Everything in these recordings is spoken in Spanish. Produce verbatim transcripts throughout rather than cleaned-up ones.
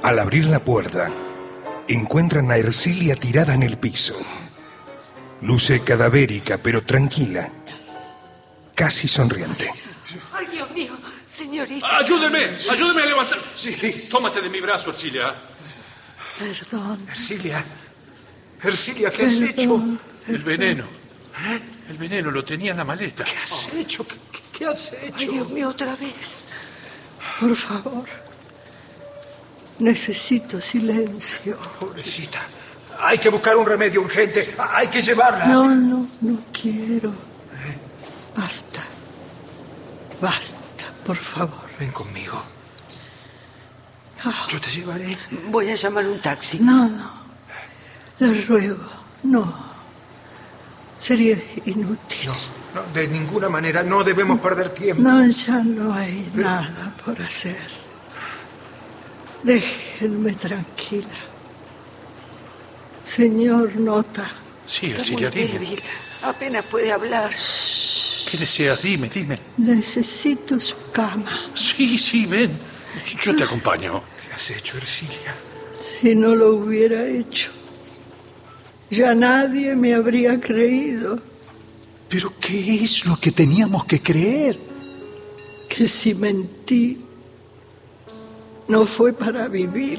Al abrir la puerta, encuentran a Ercilia tirada en el piso. Luce cadavérica, pero tranquila, casi sonriente. Ay, Dios mío, señorita. Ayúdeme, ayúdeme a levantar. Sí, tómate de mi brazo, Ercilia. Perdón. Ercilia, Ercilia, ¿qué has Perdón. hecho? El veneno. ¿Eh? El veneno lo tenía en la maleta. ¿Qué has hecho? ¿Qué, qué- qué has hecho? Ay, Dios mío, otra vez. Por favor. Necesito silencio. Pobrecita. Hay que buscar un remedio urgente. Hay que llevarla. No, no, no quiero. Basta. Basta, por favor. Ven conmigo. Ah, Yo te llevaré. voy a llamar un taxi. No, no. Le ruego. No. Sería inútil. No, no, de ninguna manera. No debemos perder tiempo. No, ya no hay nada por hacer. Déjenme tranquila. Señor Nota. Sí, Está Ercilia, muy dime. débil. Apenas puede hablar. ¿Qué deseas? Dime, dime. Necesito su cama. Sí, sí, ven. Yo te acompaño. ¿Qué has hecho, Ercilia? Si no lo hubiera hecho, ya nadie me habría creído ¿Pero qué es lo que teníamos que creer? que si mentí, no fue para vivir,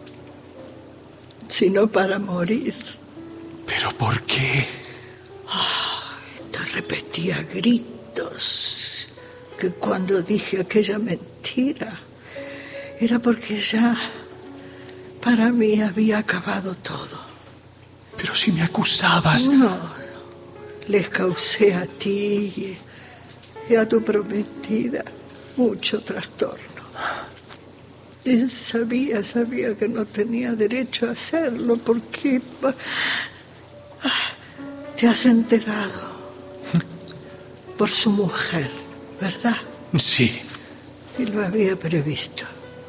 sino para morir. ¿Pero por qué? Te repetía a gritos que cuando dije aquella mentira era porque ya para mí había acabado todo. Pero si me acusabas... No, no, les causé a ti y a tu prometida mucho trastorno. Y sabía, sabía que no tenía derecho a hacerlo porque ah, te has enterado por su mujer, ¿verdad? Sí. Y lo había previsto.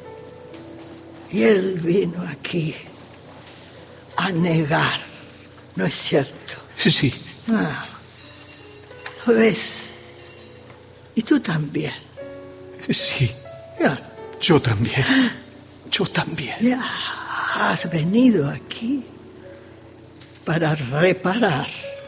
Y él vino aquí a negar, ¿no es cierto? Sí. Ah, ¿lo ves? Y tú también. Sí. Ya, Yo también. Yo también. ya has venido aquí para reparar.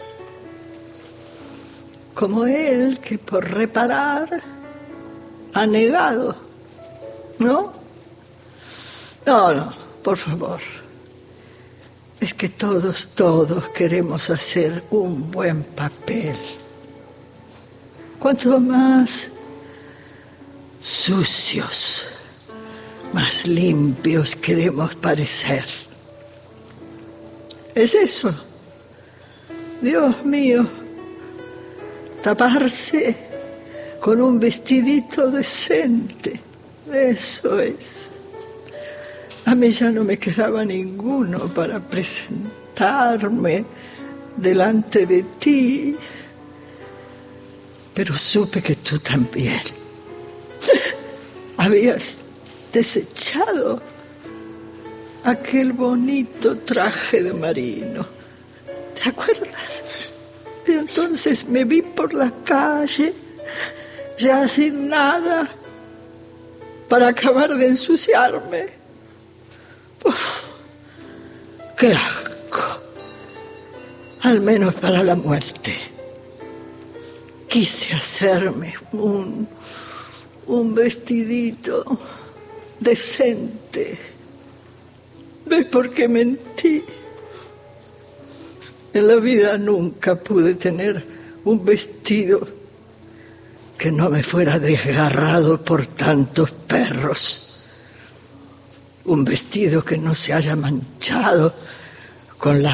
Como él que por reparar ha negado. ¿No? No, no, por favor. Es que todos, todos queremos hacer un buen papel. Cuanto más sucios, más limpios queremos parecer. Es eso. Dios mío, taparse con un vestidito decente. Eso es. A mí ya no me quedaba ninguno para presentarme delante de ti. Pero supe que tú también habías desechado aquel bonito traje de marino. ¿Te acuerdas? Y entonces me vi por la calle, ya sin nada, para acabar de ensuciarme. Uf, ¡qué asco! Al menos para la muerte. Quise hacerme un, un vestidito decente. ¿Ves por qué mentí? En la vida nunca pude tener un vestido que no me fuera desgarrado por tantos perros. Un vestido que no se haya manchado con la